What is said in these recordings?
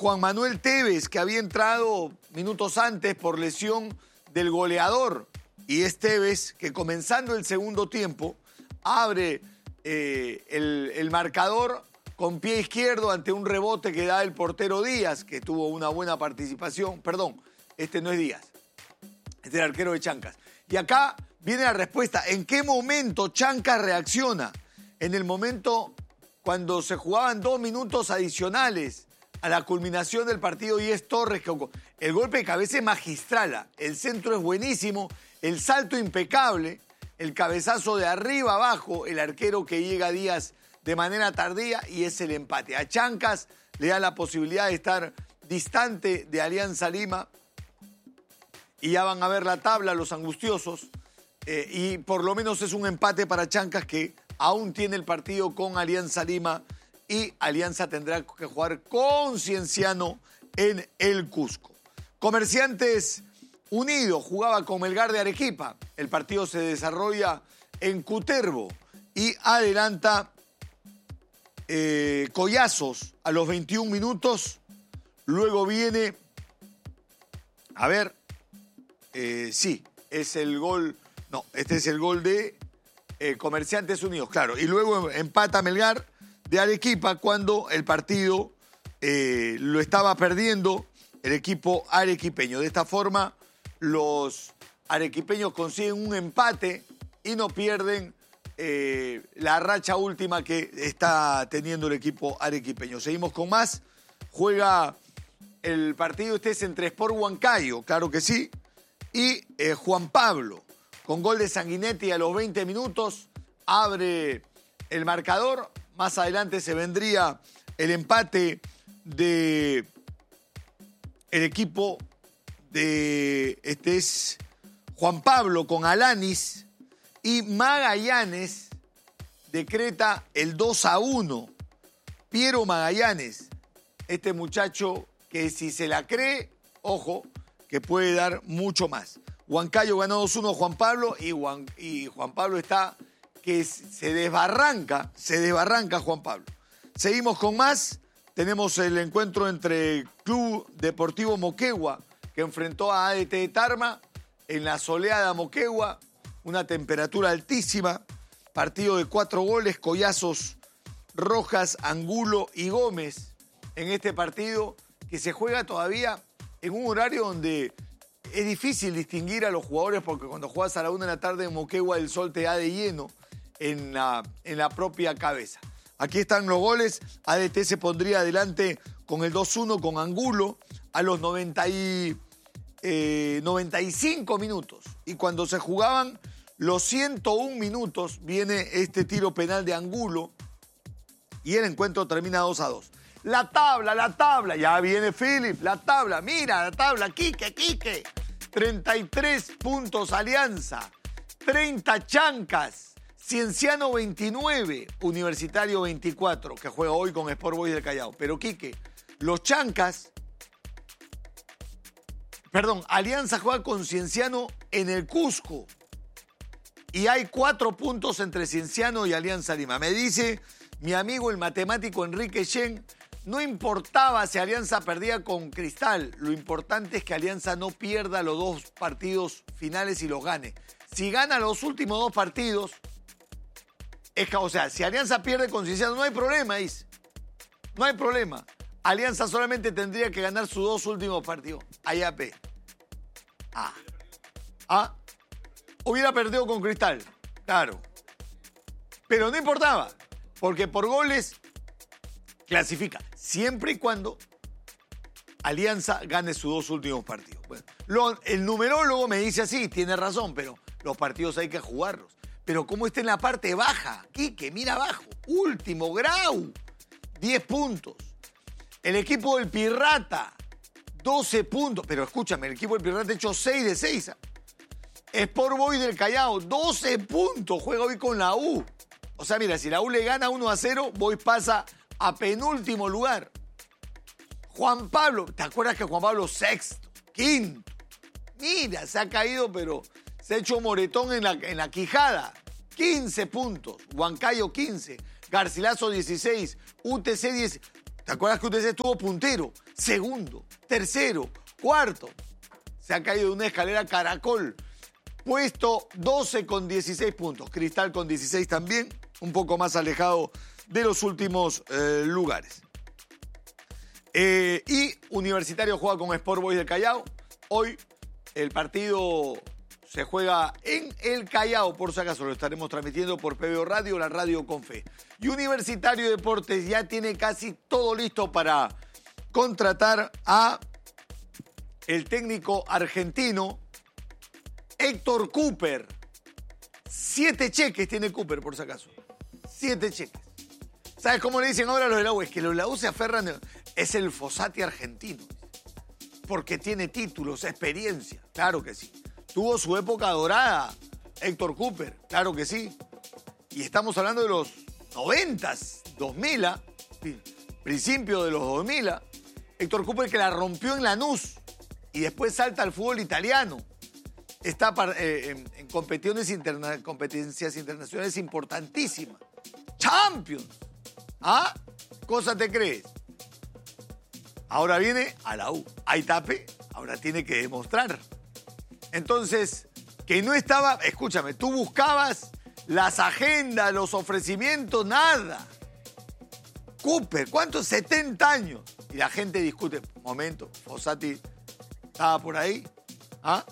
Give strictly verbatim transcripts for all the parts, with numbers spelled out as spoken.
Juan Manuel Tevez, que había entrado minutos antes por lesión del goleador. Y es Tevez que, comenzando el segundo tiempo, abre eh, el, el marcador con pie izquierdo ante un rebote que da el portero Díaz, que tuvo una buena participación. Perdón, este no es Díaz, este es el arquero de Chancas. Y acá viene la respuesta. ¿En qué momento Chancas reacciona? En el momento cuando se jugaban dos minutos adicionales a la culminación del partido, y es Torres que el golpe de cabeza es magistral, el centro es buenísimo, el salto impecable, el cabezazo de arriba abajo, el arquero que llega a Díaz de manera tardía, y es el empate. A Chancas le da la posibilidad de estar distante de Alianza Lima, y ya van a ver la tabla los angustiosos, eh, y por lo menos es un empate para Chancas, que aún tiene el partido con Alianza Lima, y Alianza tendrá que jugar con Cienciano en el Cusco. Comerciantes Unidos jugaba con Melgar de Arequipa. El partido se desarrolla en Cutervo y adelanta eh, Collazos a los veintiún minutos. Luego viene, a ver, eh, sí, es el gol, no, este es el gol de eh, Comerciantes Unidos, claro. Y luego empata Melgar de Arequipa cuando el partido eh, lo estaba perdiendo el equipo arequipeño. De esta forma, los arequipeños consiguen un empate y no pierden eh, la racha última que está teniendo el equipo arequipeño. Seguimos con más. Juega el partido, este es entre Sport Huancayo, claro que sí, y eh, Juan Pablo, con gol de Sanguinetti a los veinte minutos, abre el marcador. Más adelante se vendría el empate de el equipo de, este es Juan Pablo con Alanis, y Magallanes decreta el dos a uno. Piero Magallanes, este muchacho que si se la cree, ojo, que puede dar mucho más. Huancayo ganó dos a uno a Juan Pablo, y Juan, y Juan Pablo está que se desbarranca, se desbarranca Juan Pablo. Seguimos con más. Tenemos el encuentro entre Club Deportivo Moquegua, que enfrentó a A D T de Tarma en la soleada Moquegua, una temperatura altísima, partido de cuatro goles, Collazos, Rojas, Angulo y Gómez en este partido, que se juega todavía en un horario donde es difícil distinguir a los jugadores, porque cuando juegas a la una de la tarde en Moquegua el sol te da de lleno en la, en la propia cabeza. Aquí están los goles. A D T se pondría adelante con el dos uno con Angulo a los noventa y, eh, noventa y cinco minutos. Y cuando se jugaban los ciento un minutos, viene este tiro penal de Angulo y el encuentro termina dos a dos. La tabla, la tabla. Ya viene Philip, la tabla. Mira, la tabla. Quique, Quique. treinta y tres puntos Alianza. treinta Chancas. Cienciano veintinueve, Universitario veinticuatro, que juega hoy con Sport Boys del Callao. Pero, Quique, los Chancas, perdón, Alianza juega con Cienciano en el Cusco. Y hay cuatro puntos entre Cienciano y Alianza Lima. Me dice mi amigo el matemático Enrique Shen, no importaba si Alianza perdía con Cristal, lo importante es que Alianza no pierda los dos partidos finales y los gane. Si gana los últimos dos partidos, es que, o sea, si Alianza pierde con Cienciano, no hay problema, dice. No hay problema. Alianza solamente tendría que ganar sus dos últimos partidos. I A P. Ah. Ah. Hubiera perdido con Cristal. Claro. Pero no importaba. Porque por goles clasifica. Siempre y cuando Alianza gane sus dos últimos partidos. Bueno, lo, el numerólogo me dice así, tiene razón, pero los partidos hay que jugarlos. Pero ¿cómo está en la parte baja? Quique, mira abajo. Último, Grau. diez puntos. El equipo del Pirrata, doce puntos. Pero escúchame, el equipo del Pirrata ha hecho seis de seis. Sport Boys del Callao, doce puntos. Juega hoy con la U. O sea, mira, si la U le gana uno a cero, Boys pasa a penúltimo lugar. Juan Pablo, ¿te acuerdas que Juan Pablo sexto, quinto? Mira, se ha caído, pero se ha hecho moretón en la, en la quijada. quince puntos. Huancayo quince. Garcilaso dieciséis. U T C diez. ¿Te acuerdas que usted estuvo puntero? Segundo, tercero, cuarto. Se ha caído de una escalera caracol. Puesto doce con dieciséis puntos. Cristal con dieciséis también, un poco más alejado de los últimos eh, lugares. Eh, y Universitario juega con Sport Boys del Callao. Hoy el partido se juega en el Callao, por si acaso lo estaremos transmitiendo por P B O Radio, la radio con fe. Y Universitario de Deportes ya tiene casi todo listo para contratar a el técnico argentino Héctor Cooper. Siete cheques tiene Cooper, por si acaso. Siete cheques. ¿Sabes cómo le dicen ahora a los de la U? Es que los de la U se aferran. Es el Fossati argentino. Porque tiene títulos, experiencia. Claro que sí. Tuvo su época dorada, Héctor Cooper. Claro que sí. Y estamos hablando de los noventas, dos mil, principio de los dos mil. Héctor Cooper que la rompió en Lanús y después salta al fútbol italiano. Está eh, en, en competiciones interna, competencias internacionales importantísimas. Champions. ¿Ah? Cosa te crees. Ahora viene a la U. Hay tape, ahora tiene que demostrar. Entonces, que no estaba... Escúchame, tú buscabas las agendas, los ofrecimientos, nada. Cooper, ¿cuántos? setenta años. Y la gente discute. Momento, Fossati estaba por ahí. ¿Ah?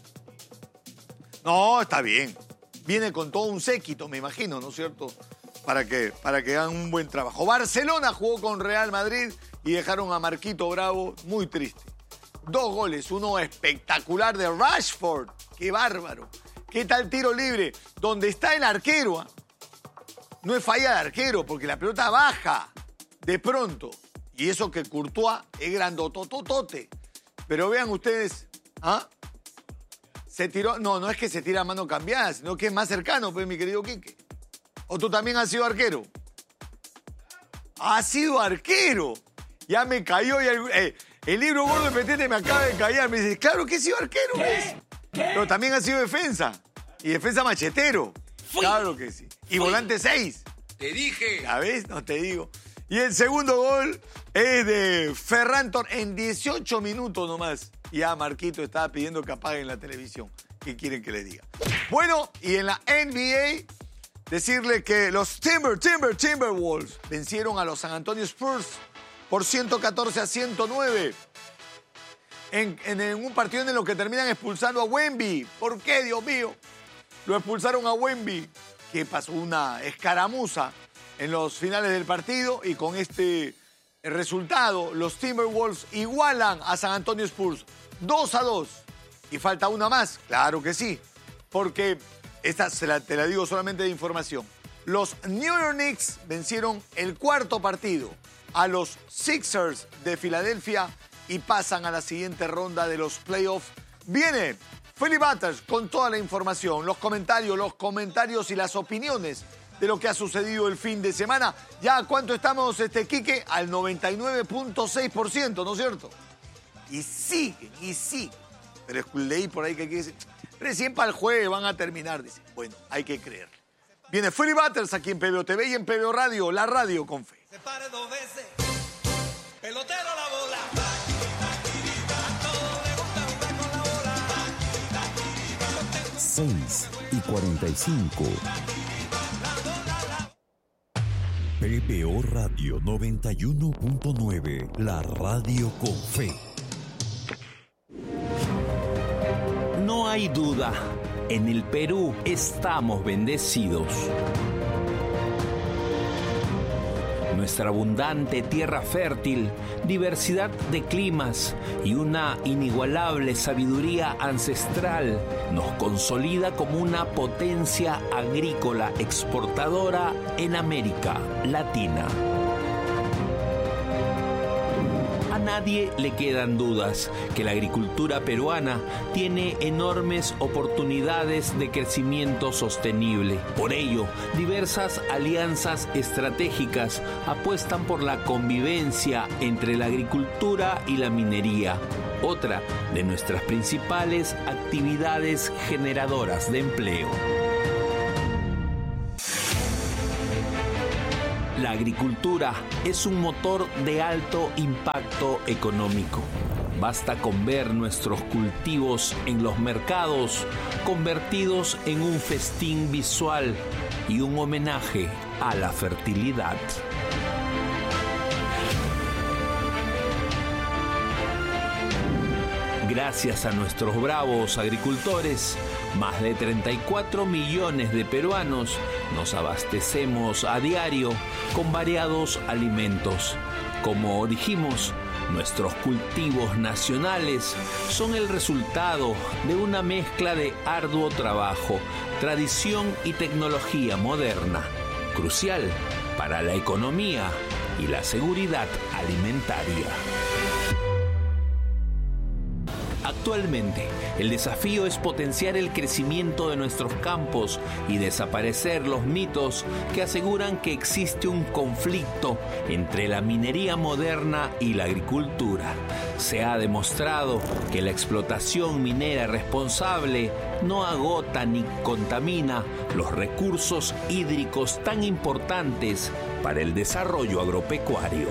No, está bien. Viene con todo un séquito, me imagino, ¿no es cierto? Para que, para que hagan un buen trabajo. Barcelona jugó con Real Madrid y dejaron a Marquito Bravo muy triste. Dos goles, uno espectacular de Rashford. ¡Qué bárbaro! ¿Qué tal tiro libre? Donde está el arquero. ¿eh? No es falla de arquero, porque la pelota baja de pronto. Y eso que Courtois es grandotototote. Pero vean ustedes, ¿ah? Se tiró, no, no es que se tira a mano cambiada, sino que es más cercano, pues, mi querido Quique. ¿O tú también has sido arquero? ¡Has sido arquero! Ya me cayó y el, eh, el libro gordo de Petete me acaba de caer. Me dice, claro que he sido arquero, ¿ves? Pero también ha sido defensa. Y defensa machetero. Fui. Claro que sí. Y Fui. volante seis. Te dije. ¿Ya ves? No te digo. Y el segundo gol es de Ferran Torres en dieciocho minutos nomás. Ya Marquito estaba pidiendo que apaguen la televisión. ¿Qué quieren que le diga? Bueno, y en la N B A, decirle que los Timber, Timber, Timberwolves vencieron a los San Antonio Spurs por ciento catorce a ciento nueve. En, en, en un partido en el que terminan expulsando a Wemby. ¿Por qué, Dios mío? Lo expulsaron a Wemby, que pasó una escaramuza en los finales del partido y con este resultado los Timberwolves igualan a San Antonio Spurs dos a dos. ¿Y falta una más? Claro que sí, porque esta se la, te la digo solamente de información. Los New York Knicks vencieron el cuarto partido a los Sixers de Filadelfia y pasan a la siguiente ronda de los playoffs. Viene Philly Butters con toda la información, los comentarios, los comentarios y las opiniones de lo que ha sucedido el fin de semana. ¿Ya a cuánto estamos, este Quique? Al noventa y nueve punto seis por ciento, ¿no es cierto? Y siguen, y siguen. Pero leí por ahí que dice, recién para el jueves van a terminar. Dice, bueno, hay que creer. Viene Philly Butters aquí en P B O T V y en P B O Radio, la radio con fe. Se pare dos veces, pelotero la bola. seis y cuarenta y cinco. P B O Radio noventa y uno punto nueve, la radio con fe. No hay duda, en el Perú estamos bendecidos. Nuestra abundante tierra fértil, diversidad de climas y una inigualable sabiduría ancestral nos consolida como una potencia agrícola exportadora en América Latina. A nadie le quedan dudas que la agricultura peruana tiene enormes oportunidades de crecimiento sostenible. Por ello, diversas alianzas estratégicas apuestan por la convivencia entre la agricultura y la minería, otra de nuestras principales actividades generadoras de empleo. La agricultura es un motor de alto impacto económico. Basta con ver nuestros cultivos en los mercados convertidos en un festín visual y un homenaje a la fertilidad. Gracias a nuestros bravos agricultores, más de treinta y cuatro millones de peruanos nos abastecemos a diario con variados alimentos. Como dijimos, nuestros cultivos nacionales son el resultado de una mezcla de arduo trabajo, tradición y tecnología moderna, crucial para la economía y la seguridad alimentaria. Actualmente, el desafío es potenciar el crecimiento de nuestros campos y desaparecer los mitos que aseguran que existe un conflicto entre la minería moderna y la agricultura. Se ha demostrado que la explotación minera responsable no agota ni contamina los recursos hídricos tan importantes para el desarrollo agropecuario.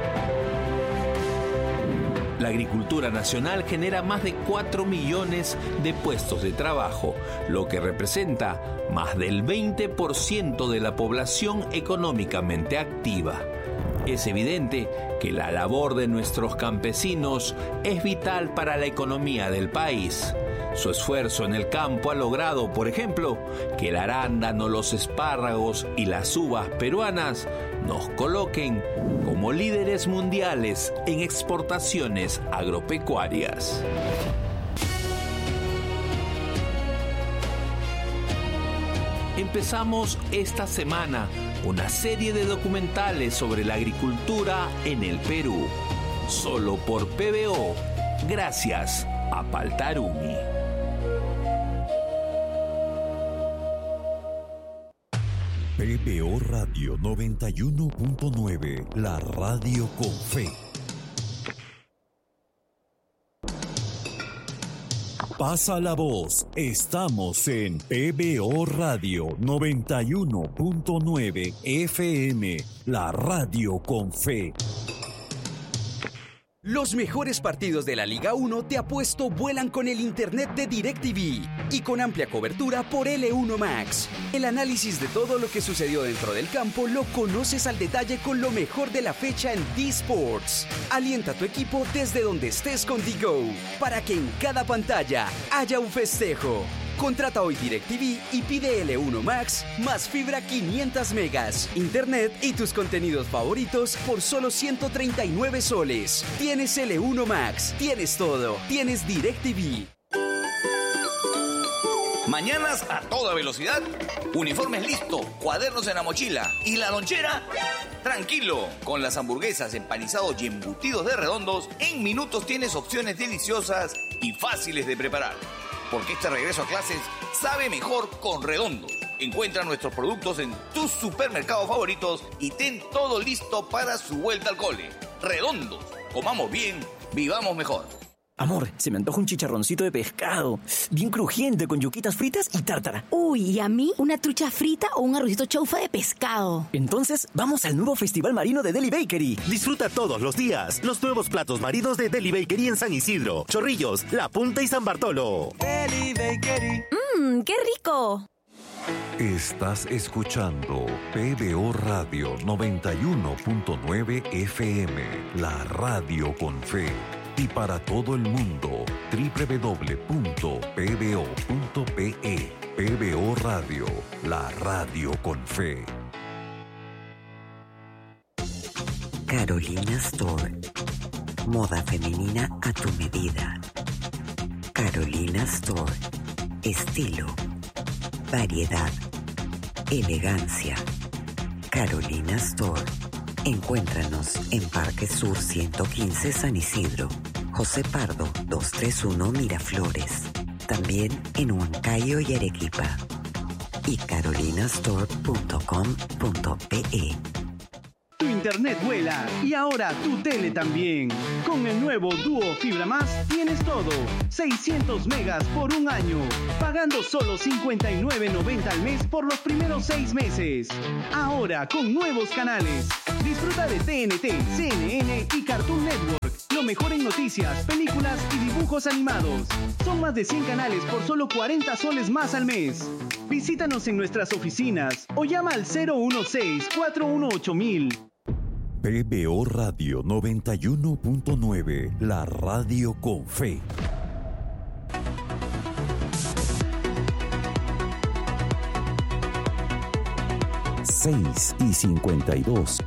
La agricultura nacional genera más de cuatro millones de puestos de trabajo, lo que representa más del veinte por ciento de la población económicamente activa. Es evidente que la labor de nuestros campesinos es vital para la economía del país. Su esfuerzo en el campo ha logrado, por ejemplo, que el arándano, los espárragos y las uvas peruanas nos coloquen como líderes mundiales en exportaciones agropecuarias. Empezamos esta semana una serie de documentales sobre la agricultura en el Perú, solo por P B O, gracias a Paltarumi. P B O Radio noventa y uno punto nueve, la radio con fe. Pasa la voz, estamos en P B O Radio noventa y uno punto nueve F M, la radio con fe. Los mejores partidos de la Liga uno de Apuesto vuelan con el internet de DirecTV y con amplia cobertura por L uno Max. El análisis de todo lo que sucedió dentro del campo lo conoces al detalle con lo mejor de la fecha en D-Sports. Alienta a tu equipo desde donde estés con D-Go para que en cada pantalla haya un festejo. Contrata hoy DirecTV y pide L uno Max más fibra quinientos megas, internet y tus contenidos favoritos por solo ciento treinta y nueve soles. Tienes L uno Max, tienes todo, tienes DirecTV. Mañanas a toda velocidad, uniformes listo, cuadernos en la mochila y la lonchera. Tranquilo, con las hamburguesas, empanizados y embutidos de Redondos, en minutos tienes opciones deliciosas y fáciles de preparar. Porque este regreso a clases sabe mejor con Redondos. Encuentra nuestros productos en tus supermercados favoritos y ten todo listo para su vuelta al cole. Redondos, comamos bien, vivamos mejor. Amor, se me antoja un chicharroncito de pescado, bien crujiente, con yuquitas fritas y tártara. Uy, ¿y a mí? ¿Una trucha frita o un arrocito chaufa de pescado? Entonces, vamos al nuevo Festival Marino de Deli Bakery. Disfruta todos los días los nuevos platos marinos de Deli Bakery en San Isidro, Chorrillos, La Punta y San Bartolo. Deli Bakery. ¡Mmm, qué rico! Estás escuchando P B O Radio noventa y uno punto nueve F M, la radio con fe. Y para todo el mundo, doble u doble u doble u punto p b o punto p e. P B O Radio, la radio con fe. Carolina Store. Moda femenina a tu medida. Carolina Store. Estilo, variedad, elegancia. Carolina Store. Encuéntranos en Parque Sur ciento quince San Isidro, José Pardo doscientos treinta y uno Miraflores, también en Huancayo y Arequipa, y carolinastore punto com punto p e. internet vuela y ahora tu tele también. Con el nuevo Duo Fibra Más tienes todo. seiscientos megas por un año, pagando solo cincuenta y nueve noventa al mes por los primeros seis meses. Ahora con nuevos canales. Disfruta de T N T, C N N y Cartoon Network. Lo mejor en noticias, películas y dibujos animados. Son más de cien canales por solo cuarenta soles más al mes. Visítanos en nuestras oficinas o llama al cero uno seis, cuatro uno ocho mil. P B O Radio noventa y uno punto nueve, la radio con fe. seis y cincuenta y dos.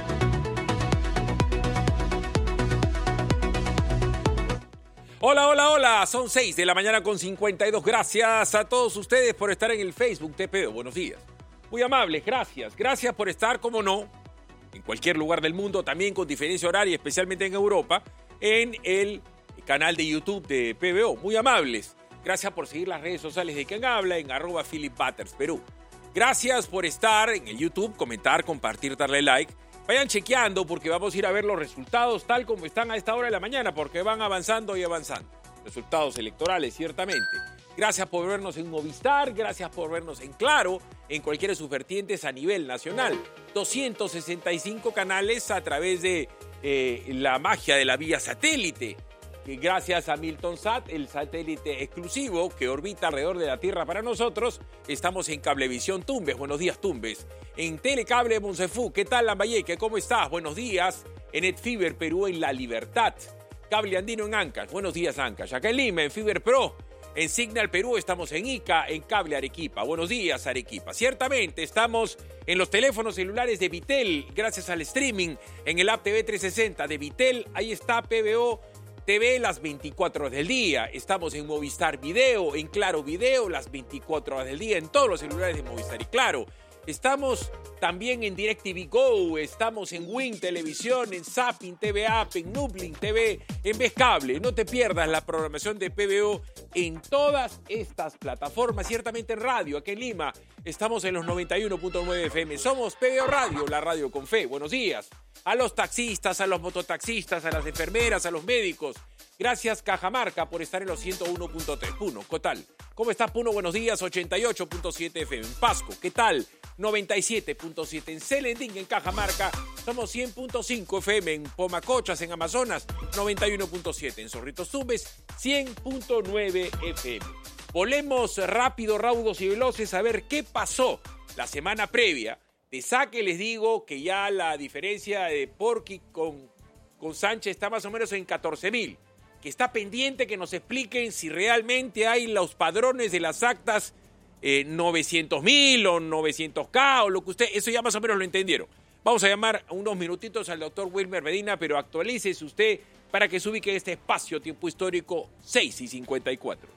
Hola, hola, hola, son seis de la mañana con cincuenta y dos. Gracias a todos ustedes por estar en el Facebook T P O. Buenos días. Muy amables, gracias. Gracias por estar, como no, en cualquier lugar del mundo, también con diferencia horaria, especialmente en Europa, en el canal de YouTube de P B O. Muy amables. Gracias por seguir las redes sociales de Quien Habla en arroba Philip Butters Perú. Gracias por estar en el YouTube, comentar, compartir, darle like. Vayan chequeando porque vamos a ir a ver los resultados tal como están a esta hora de la mañana, porque van avanzando y avanzando. Resultados electorales, ciertamente. Gracias por vernos en Movistar, gracias por vernos en Claro, en cualquiera de sus vertientes a nivel nacional. doscientos sesenta y cinco canales a través de eh, la magia de la vía satélite. Que gracias a Milton Sat, el satélite exclusivo que orbita alrededor de la Tierra para nosotros, estamos en Cablevisión Tumbes. Buenos días, Tumbes. En Telecable Monsefú, ¿qué tal, Lambayeque? ¿Cómo estás? Buenos días. En Netfiber Perú, en La Libertad. Cable Andino en Ancash. Buenos días, Ancash. Acá en Lima, en Fiber Pro. En Signal Perú estamos en Ica, en Cable Arequipa. Buenos días, Arequipa. Ciertamente estamos en los teléfonos celulares de Vitel, gracias al streaming, en el app T V trescientos sesenta de Vitel. Ahí está P B O T V las veinticuatro horas del día. Estamos en Movistar Video, en Claro Video las veinticuatro horas del día, en todos los celulares de Movistar y Claro. Estamos también en DirecTV Go, estamos en Win Televisión, en Zapping T V App, en Nublin T V, en Vez Cable. No te pierdas la programación de P B O en todas estas plataformas, ciertamente en radio. Aquí en Lima estamos en los noventa y uno punto nueve F M. Somos P B O Radio, la radio con fe. Buenos días a los taxistas, a los mototaxistas, a las enfermeras, a los médicos. Gracias, Cajamarca, por estar en los ciento uno punto tres. Puno, ¿qué tal? ¿Cómo estás, Puno? Buenos días, ochenta y ocho punto siete F M. En Pasco, ¿qué tal? noventa y siete punto siete. En Celendín, en Cajamarca, somos cien punto cinco F M. En Pomacochas, en Amazonas, noventa y uno punto siete. En Zorritos Tumbes, cien punto nueve F M. Volemos rápido, raudos y veloces a ver qué pasó la semana previa. De saque les digo que ya la diferencia de Porky con, con Sánchez está más o menos en catorce mil. Que está pendiente que nos expliquen si realmente hay los padrones de las actas eh, novecientos mil o novecientos K o lo que usted, eso ya más o menos lo entendieron. Vamos a llamar unos minutitos al doctor Wilmer Medina, pero actualícese usted para que se ubique en este espacio tiempo histórico seis y cincuenta y cuatro.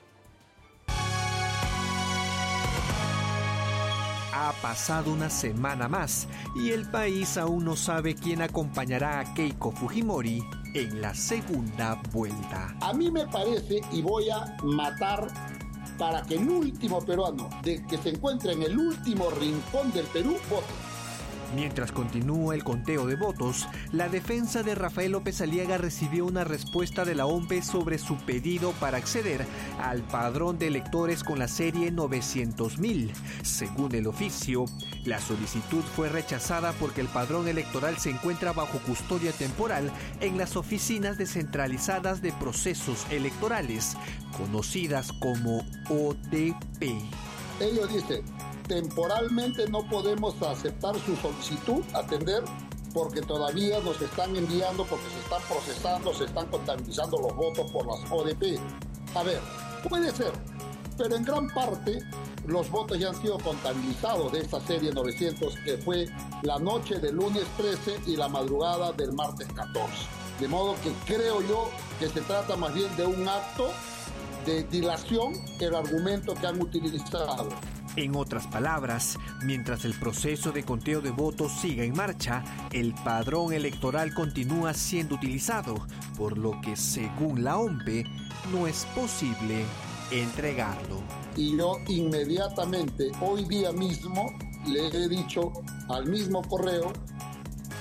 Ha pasado una semana más y el país aún no sabe quién acompañará a Keiko Fujimori en la segunda vuelta. A mí me parece, y voy a matar para que el último peruano de que se encuentre en el último rincón del Perú vote. Mientras continúa el conteo de votos, la defensa de Rafael López Aliaga recibió una respuesta de la O M P sobre su pedido para acceder al padrón de electores con la serie novecientos mil. Según el oficio, la solicitud fue rechazada porque el padrón electoral se encuentra bajo custodia temporal en las oficinas descentralizadas de procesos electorales, conocidas como O D P. Ellos dicen: temporalmente no podemos aceptar su solicitud, atender, porque todavía nos están enviando, porque se están procesando, se están contabilizando los votos por las O D P. A ver, puede ser, pero en gran parte los votos ya han sido contabilizados de esta serie novecientos, que fue la noche del lunes trece y la madrugada del martes catorce. De modo que creo yo que se trata más bien de un acto de dilación, el argumento que han utilizado. En otras palabras, mientras el proceso de conteo de votos siga en marcha, el padrón electoral continúa siendo utilizado, por lo que, según la O M P, no es posible entregarlo. Y yo inmediatamente, hoy día mismo, le he dicho al mismo correo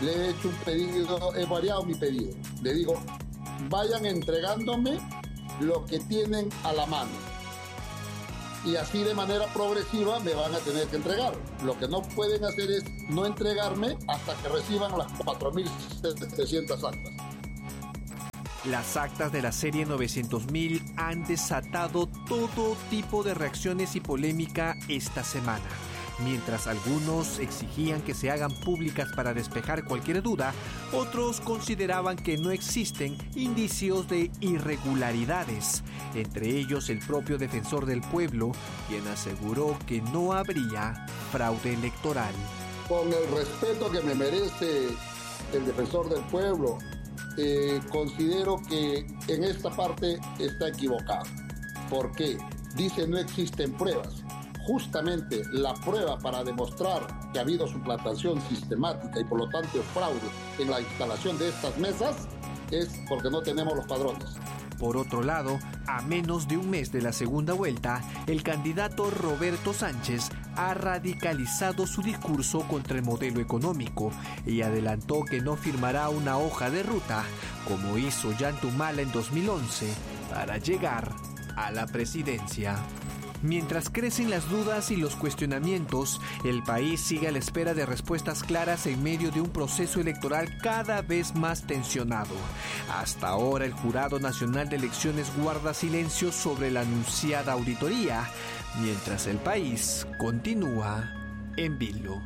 le he hecho un pedido, he variado mi pedido. Le digo, vayan entregándome lo que tienen a la mano. Y así de manera progresiva me van a tener que entregar. Lo que no pueden hacer es no entregarme hasta que reciban las cuatro mil setecientas actas. Las actas de la serie novecientos mil han desatado todo tipo de reacciones y polémica esta semana. Mientras algunos exigían que se hagan públicas para despejar cualquier duda, otros consideraban que no existen indicios de irregularidades. Entre ellos el propio defensor del pueblo, quien aseguró que no habría fraude electoral. Con el respeto que me merece el defensor del pueblo, eh, considero que en esta parte está equivocado. ¿Por qué? Dice no existen pruebas. Justamente la prueba para demostrar que ha habido suplantación sistemática y por lo tanto fraude en la instalación de estas mesas es porque no tenemos los padrones. Por otro lado, a menos de un mes de la segunda vuelta, el candidato Roberto Sánchez ha radicalizado su discurso contra el modelo económico y adelantó que no firmará una hoja de ruta, como hizo Ollanta en dos mil once, para llegar a la presidencia. Mientras crecen las dudas y los cuestionamientos, el país sigue a la espera de respuestas claras en medio de un proceso electoral cada vez más tensionado. Hasta ahora, el Jurado Nacional de Elecciones guarda silencio sobre la anunciada auditoría, mientras el país continúa en vilo.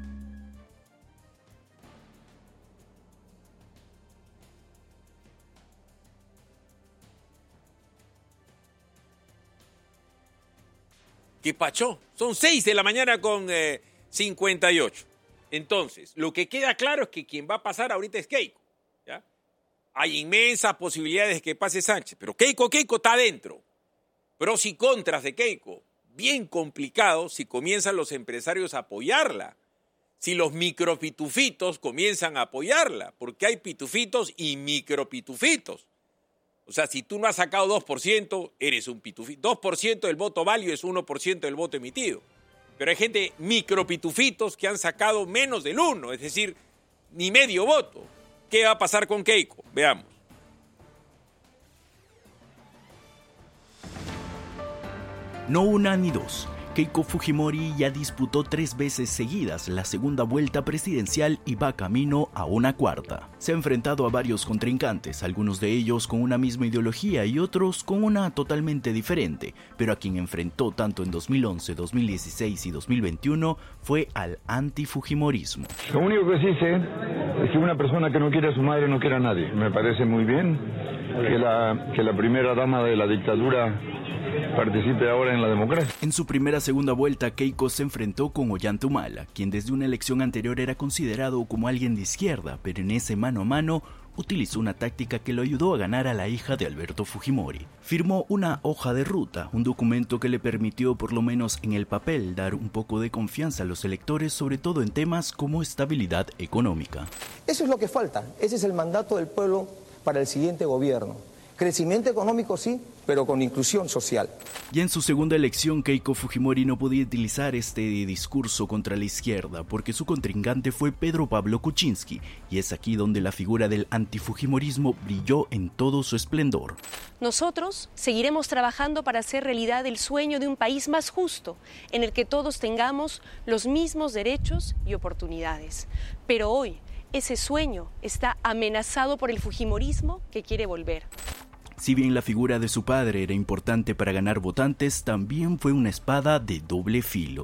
¿Qué pachó? Son seis de la mañana con eh, cincuenta y ocho. Entonces, lo que queda claro es que quien va a pasar ahorita es Keiko, ¿ya? Hay inmensas posibilidades de que pase Sánchez, pero Keiko, Keiko está adentro. Pros y contras de Keiko. Bien complicado si comienzan los empresarios a apoyarla. Si los micropitufitos comienzan a apoyarla, porque hay pitufitos y micropitufitos. O sea, si tú no has sacado dos por ciento, eres un pitufito. dos por ciento del voto válido es uno por ciento del voto emitido. Pero hay gente micropitufitos que han sacado menos del uno, es decir, ni medio voto. ¿Qué va a pasar con Keiko? Veamos. No una ni dos. Keiko Fujimori ya disputó tres veces seguidas la segunda vuelta presidencial y va camino a una cuarta. Se ha enfrentado a varios contrincantes, algunos de ellos con una misma ideología y otros con una totalmente diferente, pero a quien enfrentó tanto en dos mil once, dos mil dieciséis y dos mil veintiuno fue al antifujimorismo. Lo único que sí sé es que una persona que no quiere a su madre no quiere a nadie. Me parece muy bien que la, que la primera dama de la dictadura participe ahora en la democracia. En su primera segunda vuelta, Keiko se enfrentó con Ollanta Humala, quien desde una elección anterior era considerado como alguien de izquierda, pero en ese mano a mano utilizó una táctica que lo ayudó a ganar a la hija de Alberto Fujimori. Firmó una hoja de ruta, un documento que le permitió, por lo menos en el papel, dar un poco de confianza a los electores, sobre todo en temas como estabilidad económica. Eso es lo que falta, ese es el mandato del pueblo para el siguiente gobierno. Crecimiento económico sí, pero con inclusión social. Ya en su segunda elección, Keiko Fujimori no podía utilizar este discurso contra la izquierda porque su contrincante fue Pedro Pablo Kuczynski, y es aquí donde la figura del antifujimorismo brilló en todo su esplendor. Nosotros seguiremos trabajando para hacer realidad el sueño de un país más justo, en el que todos tengamos los mismos derechos y oportunidades. Pero hoy, ese sueño está amenazado por el fujimorismo que quiere volver. Si bien la figura de su padre era importante para ganar votantes, también fue una espada de doble filo.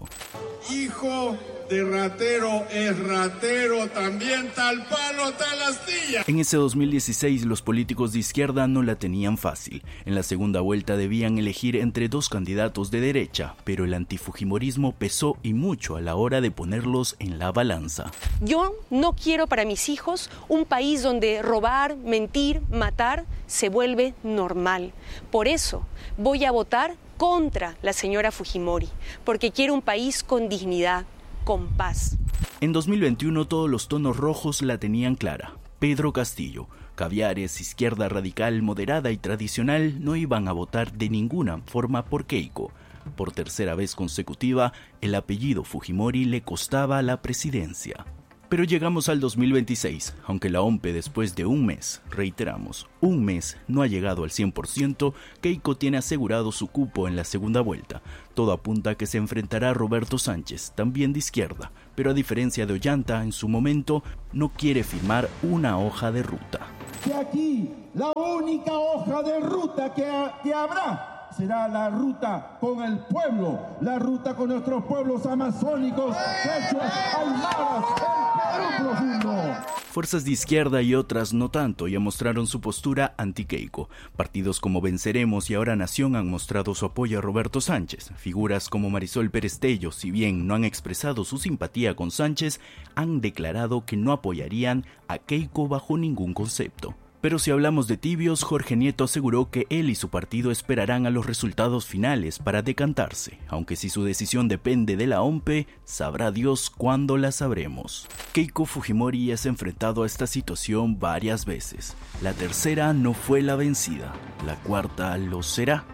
Hijo de ratero es ratero, también tal palo, tal astilla. En ese dos mil dieciséis los políticos de izquierda no la tenían fácil. En la segunda vuelta debían elegir entre dos candidatos de derecha, pero el antifujimorismo pesó y mucho a la hora de ponerlos en la balanza. Yo no quiero para mis hijos un país donde robar, mentir, matar se vuelve normal. Por eso voy a votar contra la señora Fujimori, porque quiero un país con dignidad, con paz. En dos mil veintiuno todos los tonos rojos la tenían clara. Pedro Castillo, caviares, izquierda radical, moderada y tradicional no iban a votar de ninguna forma por Keiko. Por tercera vez consecutiva, el apellido Fujimori le costaba la presidencia. Pero llegamos al dos mil veintiséis, aunque la O M P E después de un mes, reiteramos, un mes, no ha llegado al cien por ciento, Keiko tiene asegurado su cupo en la segunda vuelta. Todo apunta a que se enfrentará a Roberto Sánchez, también de izquierda, pero a diferencia de Ollanta, en su momento, no quiere firmar una hoja de ruta. Que aquí la única hoja de ruta que, ha, que habrá será la ruta con el pueblo, la ruta con nuestros pueblos amazónicos, quechuas, aymaras, el Perú profundo. Fuerzas de izquierda y otras no tanto ya mostraron su postura anti-Keiko. Partidos como Venceremos y Ahora Nación han mostrado su apoyo a Roberto Sánchez. Figuras como Marisol Pérez Tello, si bien no han expresado su simpatía con Sánchez, han declarado que no apoyarían a Keiko bajo ningún concepto. Pero si hablamos de tibios, Jorge Nieto aseguró que él y su partido esperarán a los resultados finales para decantarse, aunque si su decisión depende de la O M P E, sabrá Dios cuándo la sabremos. Keiko Fujimori ya se ha enfrentado a esta situación varias veces. La tercera no fue la vencida, la cuarta lo será.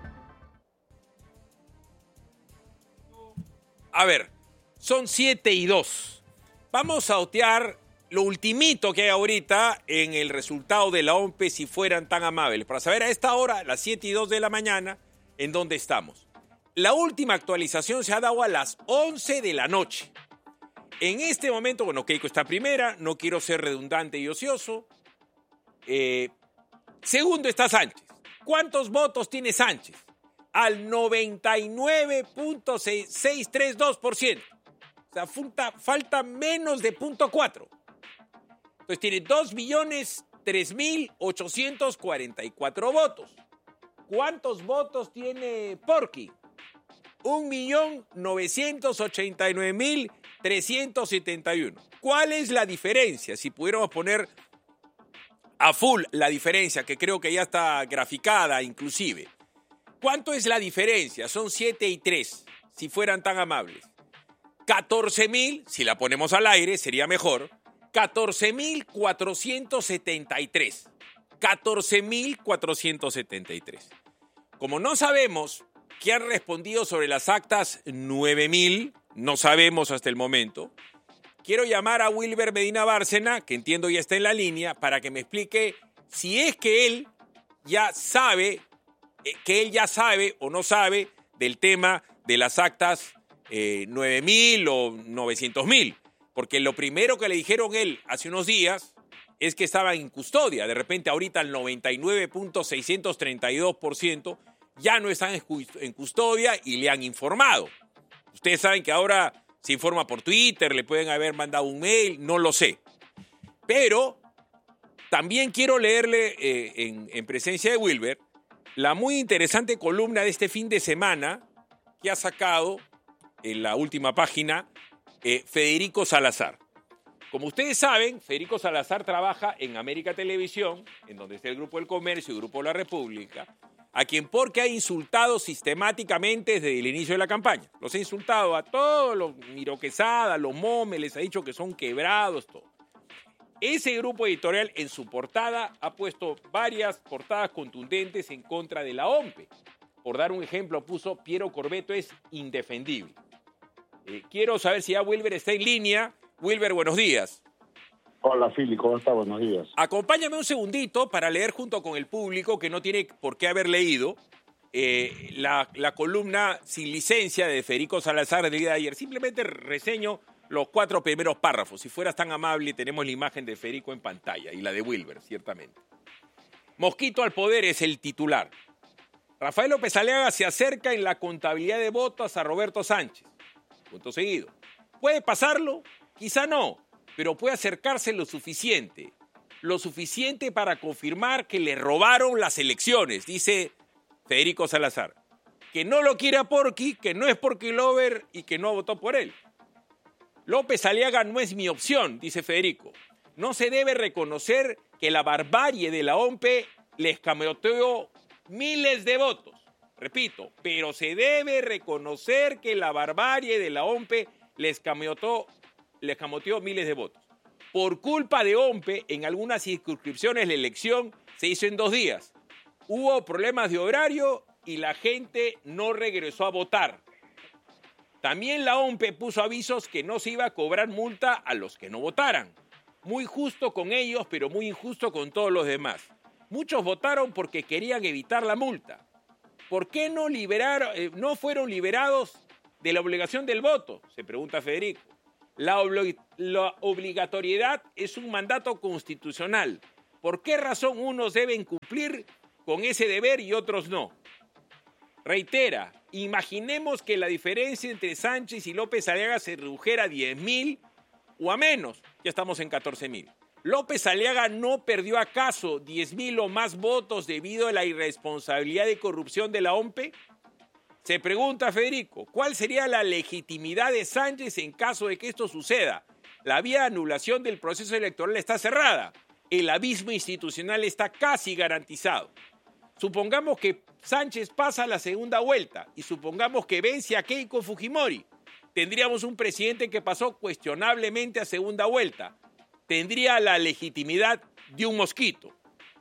A ver, son siete y dos. Vamos a otear lo ultimito que hay ahorita en el resultado de la O M P E, si fueran tan amables, para saber a esta hora, las siete y dos de la mañana, en dónde estamos. La última actualización se ha dado a las once de la noche. En este momento, bueno, Keiko está primera, no quiero ser redundante y ocioso. Eh, segundo está Sánchez. ¿Cuántos votos tiene Sánchez? Al noventa y nueve punto seiscientos treinta y dos por ciento. O sea, falta, falta menos de punto cuatro. Entonces tiene dos millones tres mil ochocientos cuarenta y cuatro votos. ¿Cuántos votos tiene Porky? un millón novecientos ochenta y nueve mil trescientos setenta y uno. ¿Cuál es la diferencia? Si pudiéramos poner a full la diferencia, que creo que ya está graficada inclusive. ¿Cuánto es la diferencia? Son siete y tres, si fueran tan amables. catorce mil, si la ponemos al aire, sería mejor. catorce mil cuatrocientos setenta y tres. catorce mil cuatrocientos setenta y tres. Como no sabemos qué han respondido sobre las actas nueve mil, no sabemos hasta el momento, quiero llamar a Wilber Medina Bárcena, que entiendo ya está en la línea, para que me explique si es que él ya sabe, que él ya sabe o no sabe del tema de las actas eh, nueve mil o novecientos mil. Porque lo primero que le dijeron él hace unos días es que estaba en custodia. De repente ahorita el noventa y nueve punto seiscientos treinta y dos por ciento ya no están en custodia y le han informado. Ustedes saben que ahora se informa por Twitter, le pueden haber mandado un mail, no lo sé. Pero también quiero leerle eh, en, en presencia de Wilber la muy interesante columna de este fin de semana que ha sacado en la última página Eh, Federico Salazar. Como ustedes saben, Federico Salazar trabaja en América Televisión, en donde está el Grupo del Comercio y el Grupo de la República, a quien porque ha insultado sistemáticamente desde el inicio de la campaña. Los ha insultado a todos, los Miro Quesada, los Momes, les ha dicho que son quebrados, todo. Ese grupo editorial en su portada ha puesto varias portadas contundentes en contra de la O M P E. Por dar un ejemplo, puso Piero Corbeto es indefendible. Eh, quiero saber si ya Wilber está en línea. Wilber, buenos días. Hola, Fili, ¿cómo está? Buenos días. Acompáñame un segundito para leer junto con el público, que no tiene por qué haber leído, eh, la, la columna sin licencia de Federico Salazar del día de ayer. Simplemente reseño los cuatro primeros párrafos. Si fueras tan amable, tenemos la imagen de Federico en pantalla y la de Wilber, ciertamente. Mosquito al poder es el titular. Rafael López Aliaga se acerca en la contabilidad de votos a Roberto Sánchez. Punto seguido. ¿Puede pasarlo? Quizá no, pero puede acercarse lo suficiente. Lo suficiente para confirmar que le robaron las elecciones, dice Federico Salazar. Que no lo quiere a Porky, que no es Porky Lover y que no votó por él. López Aliaga no es mi opción, dice Federico. No se debe reconocer que la barbarie de la O M P E le escamoteó miles de votos. Repito, pero se debe reconocer que la barbarie de la O M P E le escamoteó, le escamoteó miles de votos. Por culpa de O M P E, en algunas circunscripciones la elección se hizo en dos días. Hubo problemas de horario y la gente no regresó a votar. También la O M P E puso avisos que no se iba a cobrar multa a los que no votaran. Muy justo con ellos, pero muy injusto con todos los demás. Muchos votaron porque querían evitar la multa. ¿Por qué no, liberaron, eh, no fueron liberados de la obligación del voto? Se pregunta Federico. La, obli la obligatoriedad es un mandato constitucional. ¿Por qué razón unos deben cumplir con ese deber y otros no? Reitera, imaginemos que la diferencia entre Sánchez y López Aliaga se redujera a diez mil o a menos. Ya estamos en catorce mil. ¿López Aliaga no perdió acaso diez mil o más votos debido a la irresponsabilidad y corrupción de la O M P E? Se pregunta Federico, ¿cuál sería la legitimidad de Sánchez en caso de que esto suceda? La vía de anulación del proceso electoral está cerrada. El abismo institucional está casi garantizado. Supongamos que Sánchez pasa a la segunda vuelta y supongamos que vence a Keiko Fujimori. Tendríamos un presidente que pasó cuestionablemente a segunda vuelta. Tendría la legitimidad de un mosquito.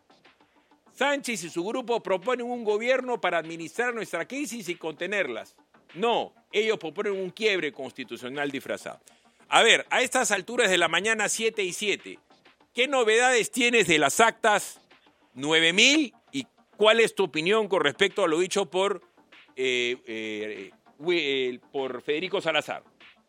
Sánchez y su grupo proponen un gobierno para administrar nuestra crisis y contenerlas. No, ellos proponen un quiebre constitucional disfrazado. A ver, a estas alturas de la mañana, siete y siete, ¿qué novedades tienes de las actas nueve mil y cuál es tu opinión con respecto a lo dicho por, eh, eh, eh, por Federico Salazar?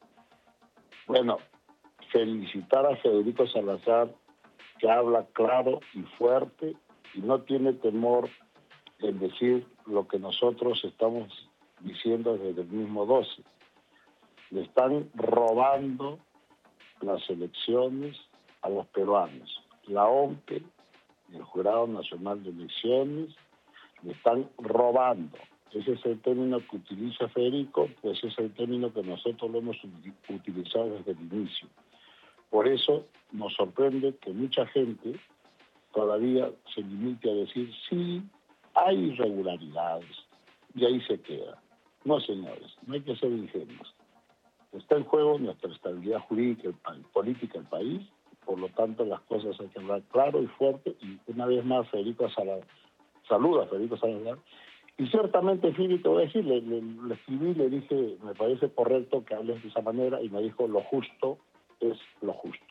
Bueno, felicitar a Federico Salazar, que habla claro y fuerte y no tiene temor en decir lo que nosotros estamos diciendo desde el mismo doce. Le están robando las elecciones a los peruanos. La O M P E, el Jurado Nacional de Elecciones, le están robando. Ese es el término que utiliza Federico, pues es el término que nosotros lo hemos utilizado desde el inicio. Por eso nos sorprende que mucha gente todavía se limite a decir, sí, hay irregularidades, y ahí se queda. No, señores, no hay que ser ingenuos. Está en juego nuestra estabilidad jurídica y política del país, por lo tanto las cosas hay que hablar claro y fuerte, y una vez más Federico Salazar, saluda a Federico Salazar, y ciertamente, Fili, te voy a decir, le, le, le escribí, le dije, me parece correcto que hables de esa manera, y me dijo, lo justo es lo justo.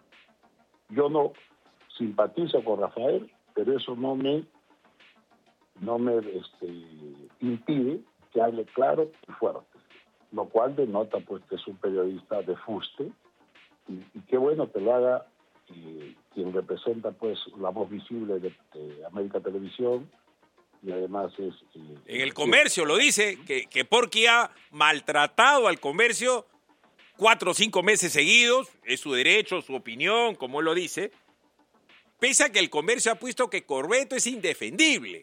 Yo no simpatizo con Rafael, pero eso no me no me este, impide que hable claro y fuerte, lo cual denota pues que es un periodista de fuste, y, y qué bueno que lo haga eh, quien representa pues la voz visible de, de América Televisión, y además es... Eh, en el comercio lo dice, que, que porque ha maltratado al comercio cuatro o cinco meses seguidos, es su derecho, su opinión, como él lo dice, pese a que el comercio ha puesto que Corbeto es indefendible.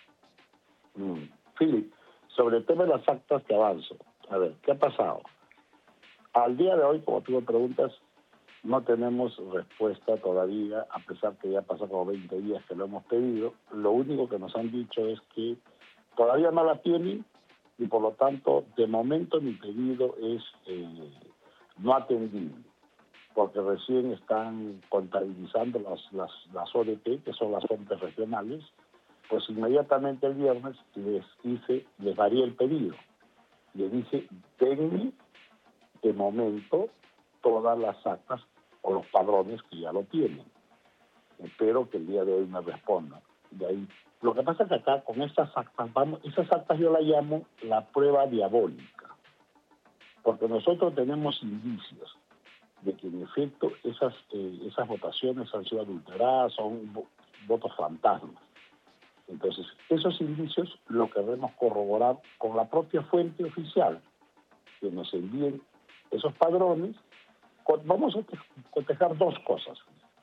Mm. Philip, sobre el tema de las actas te avanzo. A ver, ¿qué ha pasado? Al día de hoy, como tú me preguntas, no tenemos respuesta todavía, a pesar que ya pasó como veinte días que lo hemos pedido. Lo único que nos han dicho es que todavía no la tienen y por lo tanto, de momento mi pedido es eh, no atendible, porque recién están contabilizando las, las, las O D T, que son las fuentes regionales. Pues inmediatamente el viernes les hice, les varié el pedido. Les dije, denme de momento todas las actas o los padrones que ya lo tienen. Espero que el día de hoy me respondan. De ahí, lo que pasa es que acá con estas actas, vamos, esas actas yo las llamo la prueba diabólica, porque nosotros tenemos indicios de que en efecto esas, eh, esas votaciones han sido adulteradas, son votos fantasmas. Entonces, esos indicios lo queremos corroborar con la propia fuente oficial, que nos envíen esos padrones. Vamos a cotejar dos cosas.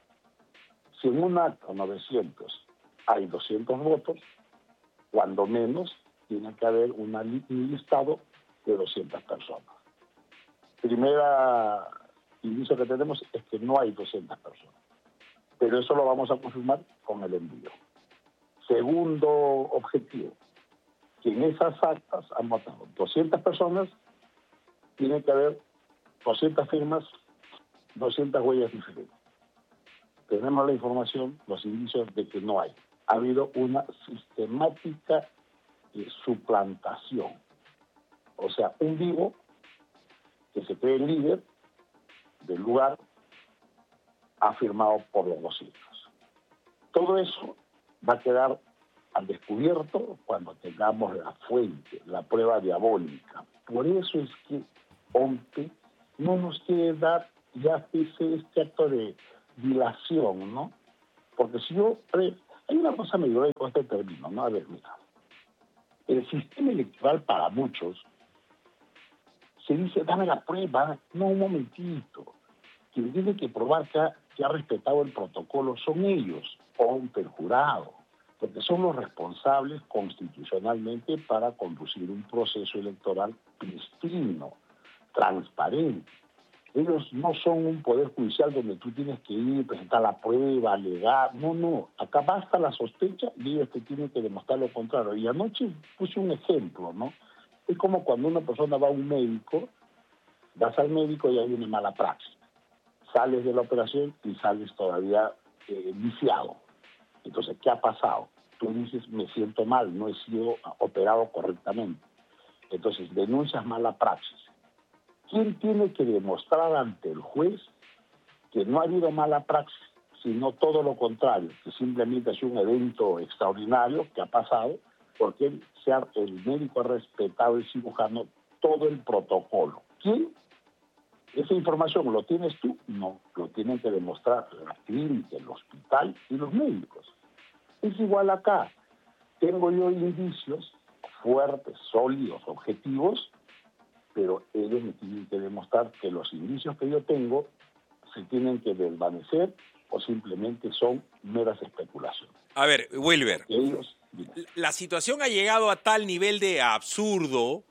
Si en un acto novecientos hay doscientos votos, cuando menos tiene que haber una, un listado de doscientas personas. Primera indicio que tenemos es que no hay doscientas personas, pero eso lo vamos a confirmar con el envío. Segundo objetivo, que en esas actas han votado doscientas personas, tiene que haber doscientas firmas, doscientas huellas diferentes. Tenemos la información, los indicios de que no hay. Ha habido una sistemática eh, suplantación. O sea, un vivo que se cree líder del lugar ha firmado por los dos hijos. Todo eso va a quedar al descubierto cuando tengamos la fuente, la prueba diabólica. Por eso es que OMPE no nos quiere dar ya ese, este acto de dilación, ¿no? Porque si yo... Hay una cosa medio de con este término, ¿no? A ver, mira. El sistema electoral para muchos se dice, dame la prueba. No, un momentito. Quien tiene que probar que ha, que ha respetado el protocolo son ellos, OMPE, el jurado, porque son los responsables constitucionalmente para conducir un proceso electoral pristino, transparente. Ellos no son un poder judicial donde tú tienes que ir, presentar la prueba, alegar. No, no. Acá basta la sospecha y ellos te tienen que demostrar lo contrario. Y anoche puse un ejemplo, ¿no? Es como cuando una persona va a un médico, vas al médico y hay una mala praxis. Sales de la operación y sales todavía eh, viciado. Entonces, ¿qué ha pasado? Tú dices, me siento mal, no he sido operado correctamente. Entonces, denuncias mala praxis. ¿Quién tiene que demostrar ante el juez que no ha habido mala praxis, sino todo lo contrario, que simplemente es un evento extraordinario que ha pasado porque él, sea, el médico ha respetado, el cirujano, todo el protocolo? ¿Quién? ¿Esa información lo tienes tú? No, lo tienen que demostrar la clínica, el hospital y los médicos. Es igual acá. Tengo yo indicios fuertes, sólidos, objetivos, pero ellos me tienen que demostrar que los indicios que yo tengo se tienen que desvanecer o simplemente son meras especulaciones. A ver, Wilber, ellos, la situación ha llegado a tal nivel de absurdo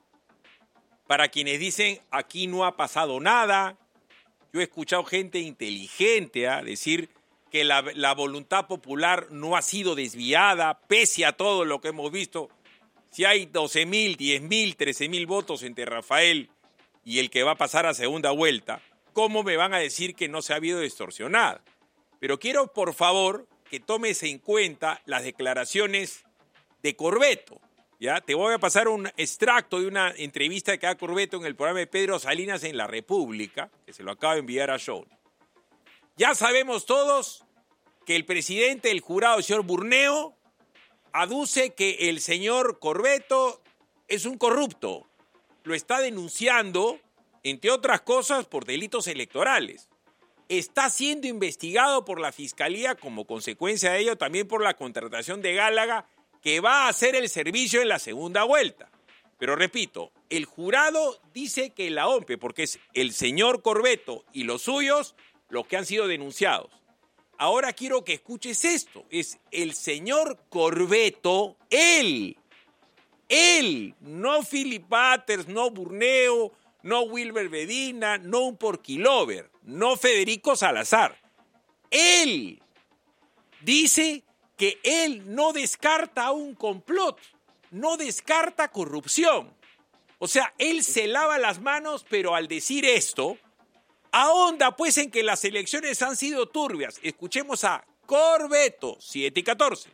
para quienes dicen aquí no ha pasado nada. Yo he escuchado gente inteligente ¿eh? decir que la, la voluntad popular no ha sido desviada, pese a todo lo que hemos visto. Si hay doce mil, diez mil, trece mil votos entre Rafael y el que va a pasar a segunda vuelta, ¿cómo me van a decir que no se ha habido distorsionada? Pero quiero, por favor, que tomes en cuenta las declaraciones de Corbeto. ¿Ya? Te voy a pasar un extracto de una entrevista que da Corbeto en el programa de Pedro Salinas en La República, que se lo acabo de enviar a Show. Ya sabemos todos que el presidente del jurado, el señor Burneo, aduce que el señor Corbeto es un corrupto. Lo está denunciando, entre otras cosas, por delitos electorales. Está siendo investigado por la Fiscalía como consecuencia de ello, también por la contratación de Gálaga, que va a hacer el servicio en la segunda vuelta. Pero repito, el jurado dice que la OMPE, porque es el señor Corbeto y los suyos los que han sido denunciados. Ahora quiero que escuches esto. Es el señor Corbeto, él, él, no Philip Butters, no Burneo, no Wilber Medina, no un porquilover, no Federico Salazar. Él dice que él no descarta un complot, no descarta corrupción. O sea, él se lava las manos, pero al decir esto, ahonda pues en que las elecciones han sido turbias. Escuchemos a Corbeto, siete y catorce.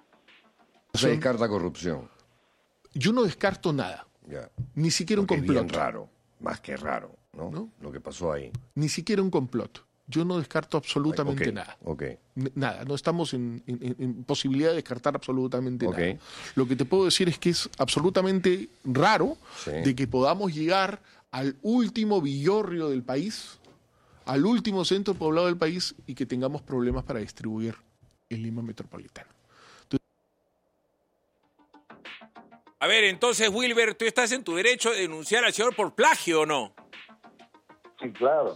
Se descarta corrupción. Yo no descarto nada. Ya. Ni siquiera un Porque complot. Es bien raro, más que raro, ¿no? ¿no? Lo que pasó ahí. Ni siquiera un complot. Yo no descarto absolutamente okay. nada. Okay. Nada, no estamos en, en, en posibilidad de descartar absolutamente okay. nada. Lo que te puedo decir es que es absolutamente raro sí. de que podamos llegar al último villorrio del país, al último centro poblado del país y que tengamos problemas para distribuir en Lima Metropolitana. Entonces, a ver, entonces, Wilber, ¿tú estás en tu derecho de denunciar al señor por plagio o no? Sí, claro.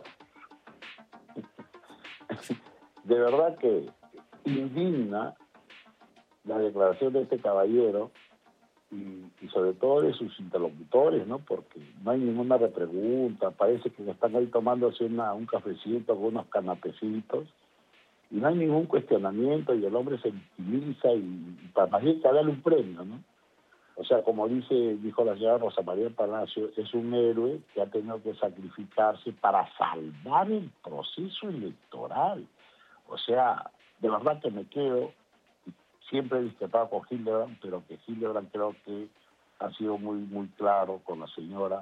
De verdad que indigna la declaración de este caballero y, y sobre todo de sus interlocutores, ¿no? Porque no hay ninguna repregunta, parece que están ahí tomándose una, un cafecito con unos canapecitos y no hay ningún cuestionamiento y el hombre se victimiza y, y para más bien que darle un premio, ¿no? O sea, como dice, dijo la señora Rosa María Palacio, es un héroe que ha tenido que sacrificarse para salvar el proceso electoral. O sea, de verdad que me quedo, siempre he discrepado con Hildebrand, pero que Hildebrand creo que ha sido muy muy claro con la señora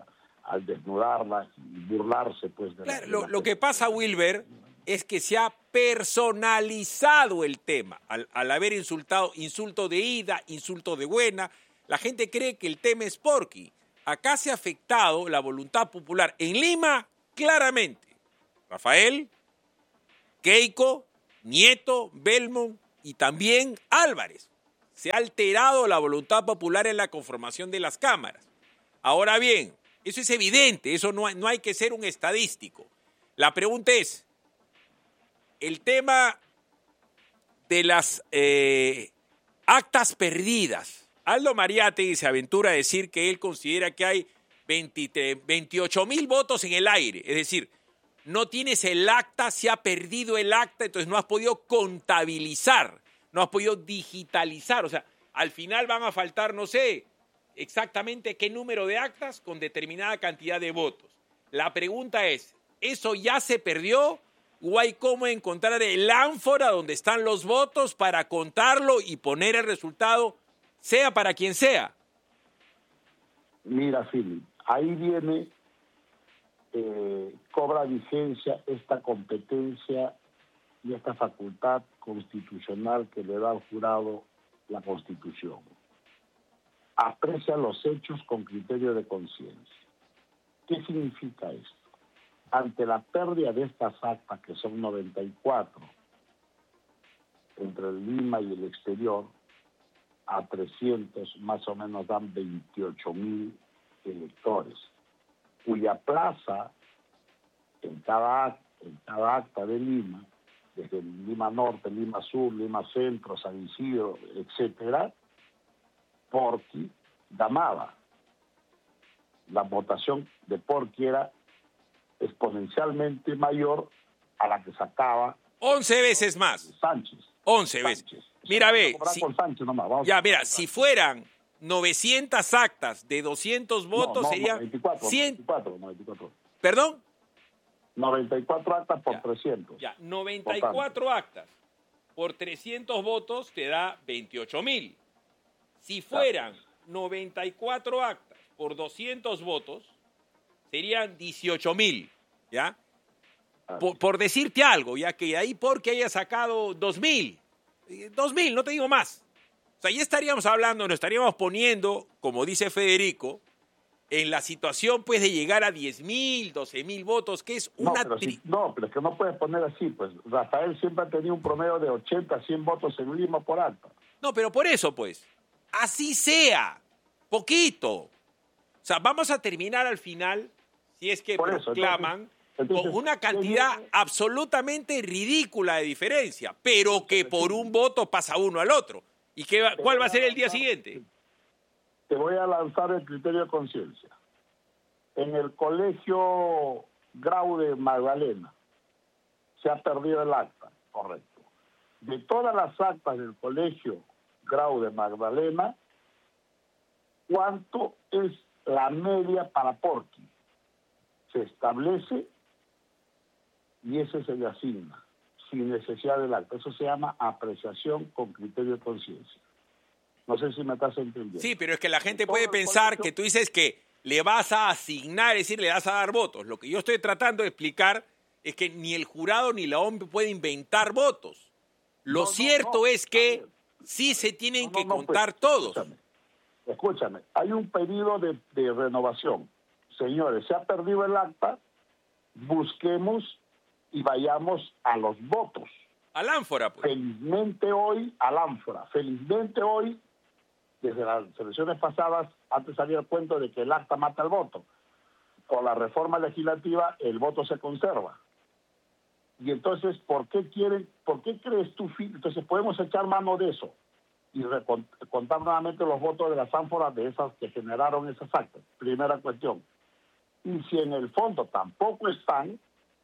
al desnudarla y burlarse, pues, de claro, la... Lo, lo que pasa, Wilber, es que se ha personalizado el tema. Al, al haber insultado, insulto de ida, insulto de buena, la gente cree que el tema es Porky. Acá se ha afectado la voluntad popular. En Lima, claramente, Rafael, Keiko, Nieto, Belmont y también Álvarez. Se ha alterado la voluntad popular en la conformación de las cámaras. Ahora bien, eso es evidente, eso no hay, no hay que ser un estadístico. La pregunta es, el tema de las eh, actas perdidas. Aldo Mariátegui se aventura a decir que él considera que hay veintitrés, veintiocho mil votos en el aire. Es decir, no tienes el acta, se ha perdido el acta, entonces no has podido contabilizar, no has podido digitalizar. O sea, al final van a faltar, no sé, exactamente qué número de actas con determinada cantidad de votos. La pregunta es, ¿eso ya se perdió o hay cómo encontrar el ánfora donde están los votos para contarlo y poner el resultado, sea para quien sea? Mira, Philip, ahí viene, eh, cobra vigencia esta competencia y esta facultad constitucional que le da al jurado la Constitución. Aprecia los hechos con criterio de conciencia. ¿Qué significa esto? Ante la pérdida de estas actas, que son noventa y cuatro, entre el Lima y el exterior, a trescientos más o menos dan veintiocho mil electores, cuya plaza en cada, en cada acta de Lima, desde Lima Norte, Lima Sur, Lima Centro, San Isidro, etcétera, Porky ganaba. La votación de Porky era exponencialmente mayor a la que sacaba once veces más. Sánchez. once veces. Mira, ve, si, Sánchez nomás, vamos ya, mira, si fueran novecientas actas de doscientos votos, no, no, serían noventa y cuatro, cien... noventa y cuatro, noventa y cuatro. ¿Perdón? noventa y cuatro actas por ya, trescientos. Ya, noventa y cuatro actas por trescientos votos te da veintiocho mil. Si fueran noventa y cuatro actas por doscientos votos, serían dieciocho mil, ¿ya? Por, por decirte algo, ya que ahí porque haya sacado dos mil, dos mil, no te digo más. O sea, ya estaríamos hablando, nos estaríamos poniendo, como dice Federico, en la situación pues de llegar a diez mil, doce mil votos, que es una... No pero, si, no, pero es que no puedes poner así, pues Rafael siempre ha tenido un promedio de ochenta, cien votos en Lima por acta. No, pero por eso pues, así sea, poquito. O sea, vamos a terminar al final, si es que por eso, proclaman, entonces, entonces, con una cantidad yo... absolutamente ridícula de diferencia, pero que por un voto pasa uno al otro. ¿Y qué va, cuál va a ser el día siguiente? Te voy a lanzar el criterio de conciencia. En el colegio Grau de Magdalena se ha perdido el acta, correcto. De todas las actas del colegio Grau de Magdalena, ¿cuánto es la media para Porky? Se establece y ese se le asigna, sin necesidad del acta. Eso se llama apreciación con criterio de conciencia. No sé si me estás entendiendo. Sí, pero es que la gente puede pensar que tú dices que le vas a asignar, es decir, le vas a dar votos. Lo que yo estoy tratando de explicar es que ni el jurado ni la O M P puede inventar votos. Lo no, cierto no, no, es que sí se tienen no, no, que no, contar pues, todos. Escúchame, escúchame, hay un pedido de, de renovación. Señores, se ha perdido el acta, busquemos y vayamos a los votos. Al ánfora, pues. Felizmente hoy, al ánfora. Felizmente hoy, desde las elecciones pasadas, antes salía el cuento de que el acta mata el voto. Con la reforma legislativa, el voto se conserva. Y entonces, ¿por qué quieren, por qué crees tú? Entonces, podemos echar mano de eso y contar nuevamente los votos de las ánforas de esas que generaron esas actas. Primera cuestión. Y si en el fondo tampoco están,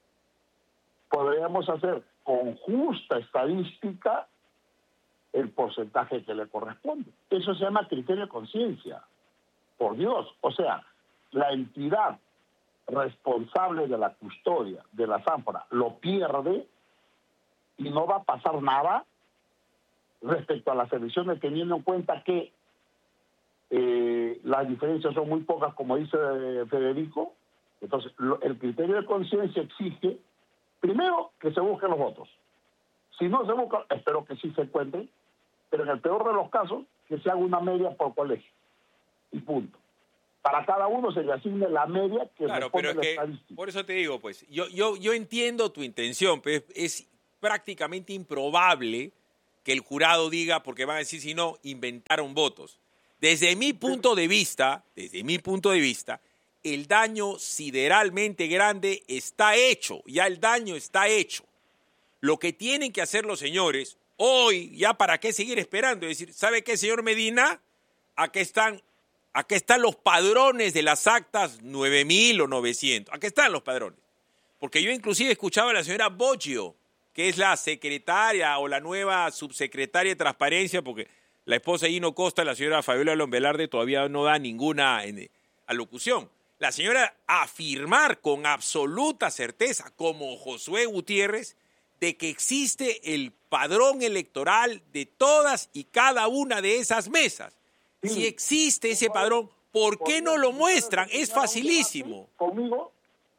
podríamos hacer con justa estadística el porcentaje que le corresponde. Eso se llama criterio de conciencia. Por Dios. O sea, la entidad responsable de la custodia de la ánfora lo pierde y no va a pasar nada respecto a las elecciones, teniendo en cuenta que eh, las diferencias son muy pocas, como dice Federico. Entonces, lo, el criterio de conciencia exige, primero, que se busquen los votos. Si no se buscan, espero que sí se encuentren, pero en el peor de los casos, que se haga una media por colegio. Y punto. Para cada uno se le asigne la media que claro, pero es la que, estadística. por eso te digo, pues, yo, yo, yo entiendo tu intención, pero es, es prácticamente improbable que el jurado diga, porque van a decir, si no, inventaron votos. Desde mi punto de vista, desde mi punto de vista, el daño sideralmente grande está hecho, ya el daño está hecho. Lo que tienen que hacer los señores, hoy, ya para qué seguir esperando, es decir, ¿sabe qué, señor Medina? Aquí están, aquí están los padrones de las actas nueve mil o novecientos, aquí están los padrones. Porque yo inclusive escuchaba a la señora Boggio, que es la secretaria o la nueva subsecretaria de Transparencia, porque la esposa de Gino Costa, la señora Fabiola Lombelarde, todavía no da ninguna en, alocución. La señora afirmar con absoluta certeza, como Josué Gutiérrez, de que existe el padrón electoral de todas y cada una de esas mesas. Sí. Si existe ese padrón, ¿por qué no lo muestran? Es facilísimo. ¿Conmigo?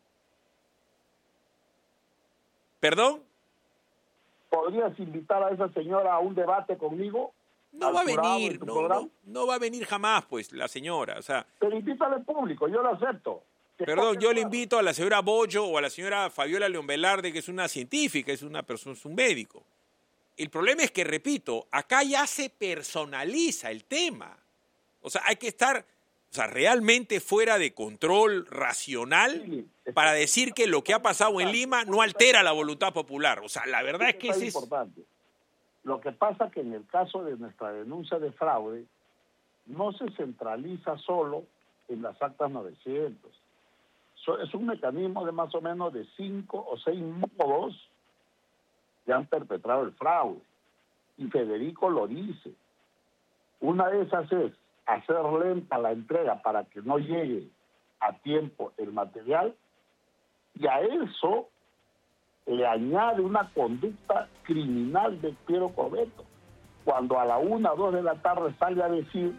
¿Perdón? ¿Podrías invitar a esa señora a un debate conmigo? No va a venir, no, no, no va a venir jamás, pues, la señora. O sea, pero invítale al público, yo lo acepto. Perdón, yo le invito a la señora Boggio o a la señora Fabiola León Velarde, que es una científica, es una persona, es un médico. El problema es que, repito, acá ya se personaliza el tema. O sea, hay que estar, o sea, realmente fuera de control racional sí, para decir que lo que ha pasado en Lima no altera la voluntad popular. O sea, la verdad es que es importante. Lo que pasa es que en el caso de nuestra denuncia de fraude, no se centraliza solo en las actas novecientos. Es un mecanismo de más o menos de cinco o seis modos que han perpetrado el fraude. Y Federico lo dice. Una de esas es hacer lenta la entrega para que no llegue a tiempo el material, y a eso le añade una conducta criminal de Piero Cobeto, cuando a la una o dos de la tarde sale a decir: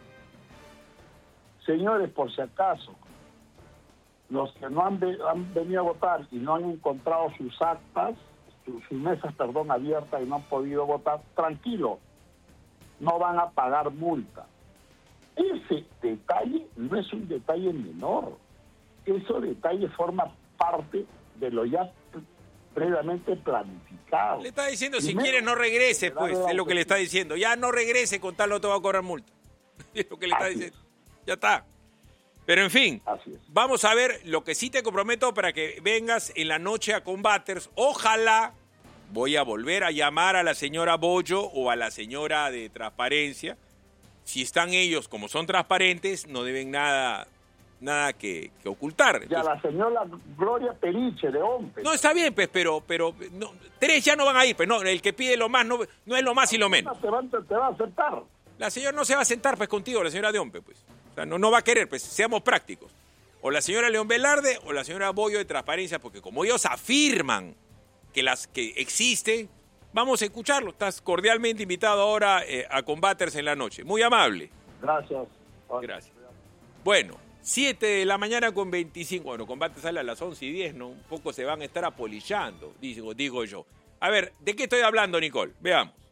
señores, por si acaso, los que no han, de, han venido a votar y no han encontrado sus actas, sus, sus mesas, perdón, abiertas y no han podido votar, tranquilo, no van a pagar multa. Ese detalle no es un detalle menor. Ese detalle forma parte de lo ya previamente planificado. Le está diciendo, si quieres no regrese, pues, es lo que le está diciendo. Ya no regrese, con tal no te va a cobrar multa. Es lo que le está diciendo. Ya está. Pero en fin, vamos a ver, lo que sí te comprometo para que vengas en la noche a Combaters. Ojalá, voy a volver a llamar a la señora Boggio o a la señora de Transparencia. Si están ellos, como son transparentes, no deben nada nada que, que ocultar. Entonces, ya la señora Gloria Periche de OMPE. No, está bien, pues, pero, pero no, tres ya no van a ir, pues, no, el que pide lo más no, no es lo más y lo menos. Te va, te va a aceptar. La señora no se va a sentar, pues, contigo, la señora de OMPE, pues. O sea, no, no va a querer, pues, seamos prácticos. O la señora León Velarde o la señora Boggio de Transparencia, porque como ellos afirman que las que existen, vamos a escucharlo. Estás cordialmente invitado ahora eh, a Combaters en la noche. Muy amable. Gracias. Gracias. Bueno, siete de la mañana con veinticinco. Bueno, Combate sale a las once y diez, ¿no? Un poco se van a estar apolillando, digo, digo yo. A ver, ¿de qué estoy hablando, Nicole? Veamos.